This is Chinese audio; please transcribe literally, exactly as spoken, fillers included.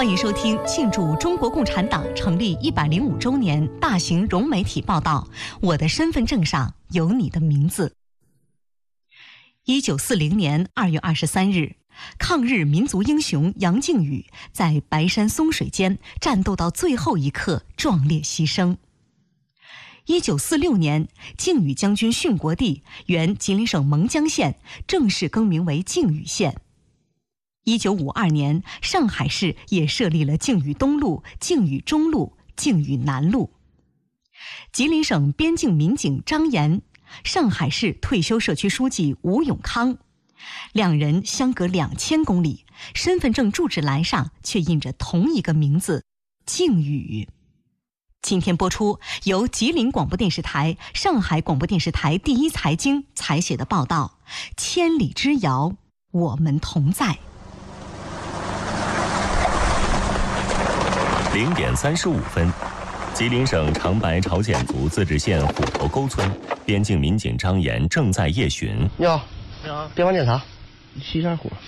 欢迎收听庆祝中国共产党成立一百零五周年大型融媒体报道《我的身份证上有你的名字》。一九四零年二月二十三日，抗日民族英雄杨靖宇在白山松水间战斗到最后一刻，壮烈牺牲。一九四六年，靖宇将军殉国地原吉林省勐江县正式更名为靖宇县。一九五二年，上海市也设立了靖宇东路、靖宇中路、靖宇南路。吉林省边境民警张岩，上海市退休社区书记吴永康，两人相隔两千公里，身份证住址栏上却印着同一个名字靖宇。今天播出由吉林广播电视台、上海广播电视台第一财经采写的报道《千里之遥，我们同在》。 零点三十五分，吉林省长白朝鲜族自治县虎头沟村边境民警张岩正在夜巡。 你好，你好，边防检查，西山虎。